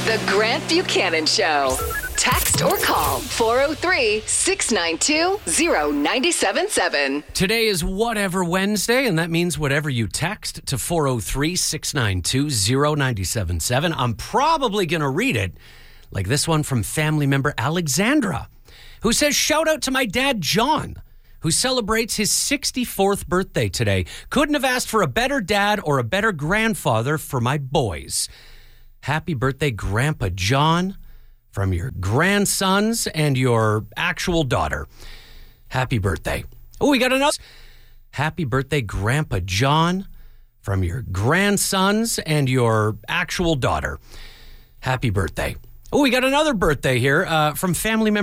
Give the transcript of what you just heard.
The Grant Buchanan Show. Text or call 403-692-0977. Today is Whatever Wednesday, and that means whatever you text to 403-692-0977. I'm probably going to read it like this one from family member Alexandra, who says, shout out to my dad, John, who celebrates his 64th birthday today. Couldn't have asked for a better dad or a better grandfather for my boys. Happy birthday, Grandpa John, from your grandsons and your actual daughter. Happy birthday. Oh, we got another. Happy birthday, Grandpa John, from your grandsons and your actual daughter. Happy birthday. Oh, we got another birthday here from family member